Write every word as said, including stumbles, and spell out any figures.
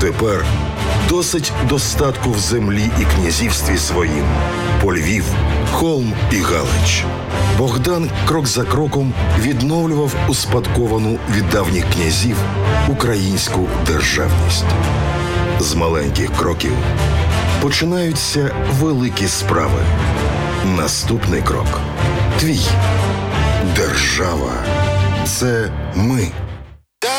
Тепер досить достатку в землі і князівстві своїм. По Львів, Холм і Галич. Богдан крок за кроком відновлював успадковану від давніх князів українську державність. З маленьких кроків починаються великі справи. Наступний крок – твій. Держава – це ми.